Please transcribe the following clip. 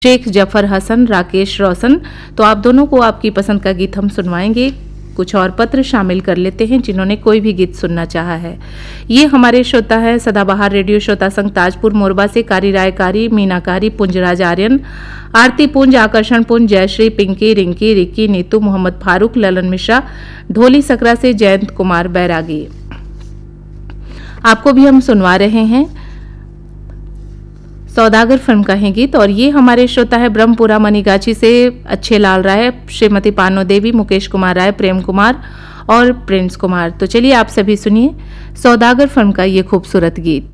शेख जफर हसन, राकेश रोशन। तो आप दोनों को आपकी पसंद का गीत हम सुनवाएंगे। कुछ और पत्र शामिल कर लेते हैं जिन्होंने कोई भी गीत सुनना चाहा है। ये हमारे श्रोता है सदाबहार रेडियो श्रोता संघ ताजपुर मोरबा से कारी रायकारी, मीनाकारी, पुंजराज आर्यन, आरती पुंज, आकर्षण पुंज, जयश्री, पिंकी, रिंकी, रिक्की, नीतू, मोहम्मद फारूक, ललन मिश्रा, ढोली सकरा से जयंत कुमार बैरागी। आपको भी हम सुनवा रहे हैं सौदागर फिल्म का है गीत। और ये हमारे श्रोता है ब्रह्मपुरा मनीगाची से अच्छे लाल राय, श्रीमती पानो देवी, मुकेश कुमार राय, प्रेम कुमार और प्रिंस कुमार। तो चलिए आप सभी सुनिए सौदागर फिल्म का ये खूबसूरत गीत।